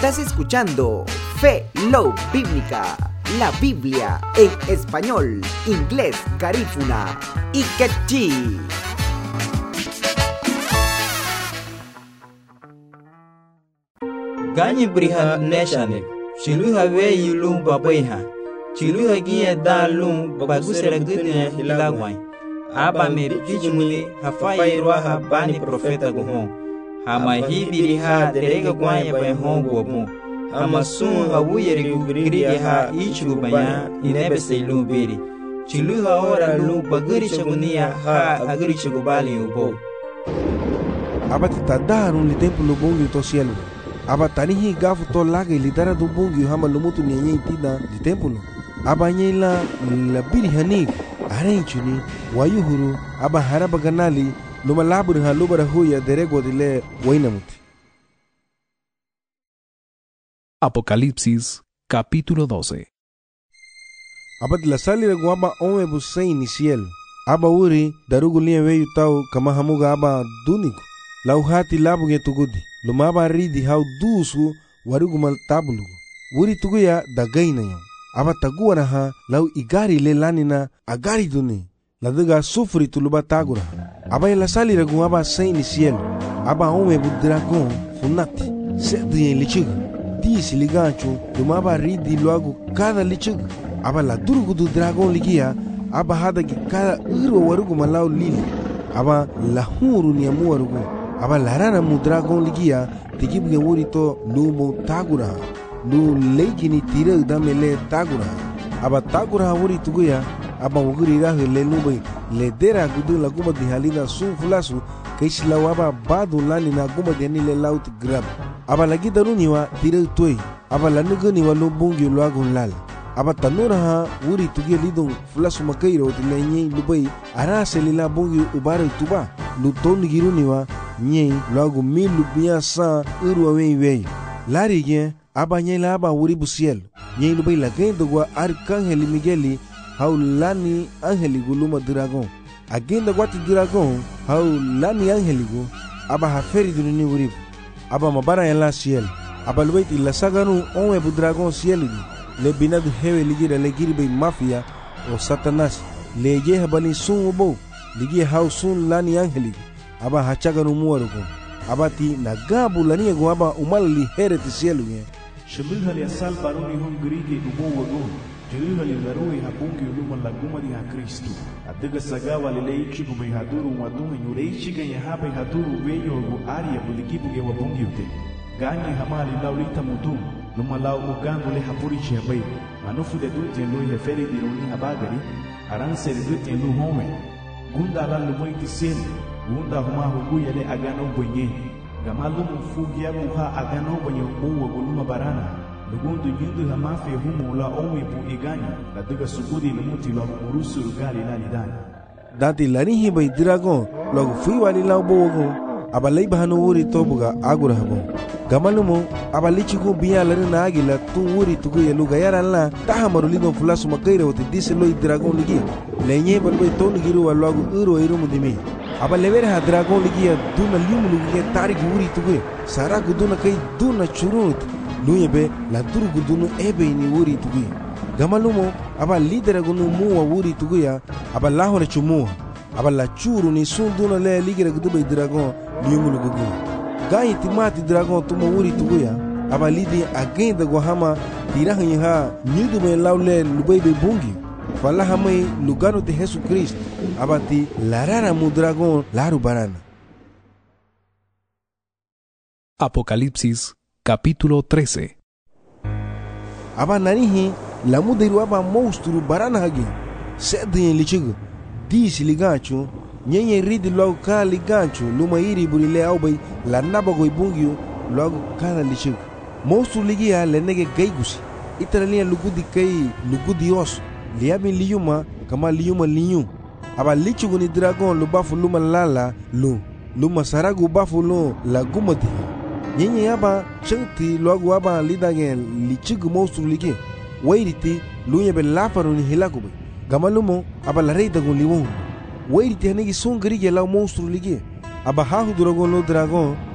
Estás escuchando Fe Love Bíblica, la Biblia en español, inglés, garífuna y quechí. Ganyi briha neshanek, chiluha we yulum babayha, chiluha giye dalum bagusera gudne hilagwai. Aba me bijumuli hafaye roha bani profeta guhon. Hama hibiri ha derega gwanye bay hongo mo. Hama sun hawuyeri gugri ha ichu baya inebe seilum biri. Chiluha ora lu baguri chagunia ha aguri chagubali ubo. Aba titadaharun li templo bongi to cielo. Aba tanihi gafu to laga ilitara do bongi hama lumutu nyenye itida di templo. Aba nyela la biri hanik arenchuni wayuhuru aba haraba ganali luma labur ha lubara huya derego dile wainamuti. Apocalipsis capítulo 12. Aba la salira guaba ome busei ni cielo. Aba uri darugulia weyu tau kama hamuga aba duniku. Lau hati labu tugudi. Luma aba ridi hau dusu warugumal tabulugu. Uri tuguya dagaina yo. Aba taguara ha lau igari le lanina agari duni. Laduga sufri tuluba tagura. Aba la salira guaba sei ni cielo. Aba ome bu dragon funati. Seduye lichiga. Disi ligancho luma aba ridi luagu cada lichiga. Aba la durgu du dragon ligia. Aba hada ki cada iro warugu malau lili. Aba la huru ni amu warugu. Aba la rana mu dragon ligia. Tikibuge wuri to lumo tagura. Lu leiki ni tira udamele tagura. Aba tagura wuri tuguya. Aba wuguri rahu le lubai. Le dera gudu la guma di halina sun fulasu. Kaishi lau aba badu lani na guma di anile laut grab. Aba lagi daruniwa tira utoi. Aba la nuguniwa lubungi luagun lal. Aba tanura ha wuri tugia lidong fulasu makairo di lenye lubai. Arase lila bungi ubara tuba. Lutoni giruniwa nye luagu milu biya sa urwa wei. Lari gen aba nye la aba wuri busiel. Nye lubai la gendo gwa arkangeli Migueli. Hau lani angeli guluma dragon. Agenda gwati dragon. Hau lani angeli gu. Aba haferi dunini wuribu. Aba mabara ya la ciel. Aba lubaiti la saganu onwe bu dragon ciel di. Le binadu hewe ligira le giribe mafia o satanas. Le je habali sun ubo. Ligi hau sun lani angeli. Aba hachaganu muwarugu. Aba ti nagabu lani egu aba umalali hereti cielu ye. Shemilhali asal baroni hon grige ubo wago. Jilihali larui habungi uluma laguma di ha Kristo. Adiga sagawa lele ichigu bai haduru wadunga nyure ichiga ya haba haduru weyo gu aria buligibu ge wabungi ute. Ganyi hamali laulita mudum. Luma lau mugangu le hapuri chihabai. Manufu de dute lui heferi di runi habagari. Aranse de dute lu home. Gunda la lumoiti sene. Gunda huma huguya le agano bwenye. Gamalu mfugi ya muha agano bwenye uwa guluma barana. Lugundu nyundu hamafe humu la omi bu iganya. La duga sugudi lumuti la urusu rugali la lidani. Dati lanihi bai dragon. Logu fui wali lau bogo. Aba leiba hanu wuri tobuga agura habo. Gamalumo aba lichiku biya larina agila tu wuri tugu ya luga yaran la. Taha marulidon fulasu makaira wati dise loi dragon ligi. Lenye balbai tonu giru wa logu uro irumu dimi. Aba levere ha dragon ligi ya duna liumu lugi ya tariki wuri tugu ya. Saraku duna kai duna churunut. Luye be la durgu dunu ebe ini wuri tugu. Gamalumo aba lidera gunu muwa wuri tugu ya. Aba lahore chumuwa. Aba la churu ni sun duna le ligera gudubai dragon liumu lugu. Ganyi timati dragon tuma wuri tugu ya. Aba lidi agenda guahama tirahanyi ha nyudu me laule lubai be bungi. Falaha mai lugano de Jesus Christ. Aba ti larara mu dragon laru barana. Apocalipsis capítulo 13. Aba nanihi la mudiru aba monstru barana hagi. Sedin lichigu. Disi ligancho. Nyenye ridi logo ka ligancho. Luma iri burile aubai la nabago ibungio logo kana lichigu. Monstru ligia lenege gaigusi. Italian lugudi kai lugudi osu. Liabi liyuma kama liyuma liyu. Aba lichigu ni dragon lubafu luma lala lu. Luma saragu bafu lu la gumati. Nyenye aba chengti logo aba lidagen lichigu monstru ligi. Wairiti lunya be lafaru ni hilakubi. Gamalumo aba la reida gun liwon. Wairiti hanegi songri ge la monstru ligi. Aba hahu dragon lo dragon